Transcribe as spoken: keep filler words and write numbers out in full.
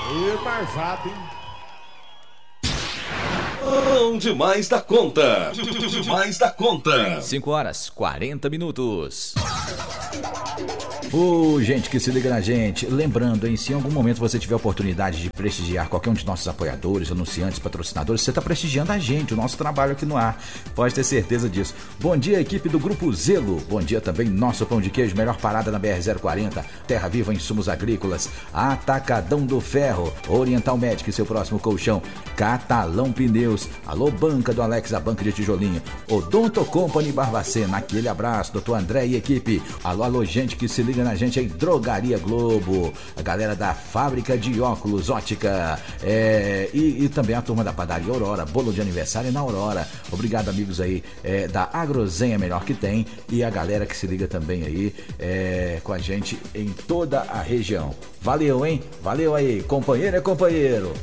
E marvado, hein? Bom demais da conta. Demais da conta. cinco horas, quarenta minutos. Ô, oh, gente que se liga na gente, lembrando, hein, se em algum momento você tiver a oportunidade de prestigiar qualquer um de nossos apoiadores, anunciantes, patrocinadores, você está prestigiando a gente, o nosso trabalho aqui no ar, pode ter certeza disso. Bom dia, equipe do Grupo Zelo, bom dia também, nosso pão de queijo, melhor parada na B R zero quarenta, Terra Viva Insumos Agrícolas, Atacadão do Ferro, Oriental Medic, seu próximo colchão, Catalão Pneus, alô banca do Alex, a banca de tijolinho, Odonto Company Barbacena, aquele abraço, doutor André e equipe, alô, alô, gente que se liga na gente aí, Drogaria Globo, a galera da fábrica de óculos ótica, é, e, e também a turma da padaria Aurora, bolo de aniversário na Aurora. Obrigado, amigos aí é, da Agrozenha Melhor Que Tem, e a galera que se liga também aí é, com a gente em toda a região. Valeu, hein? Valeu aí, companheiro é companheiro.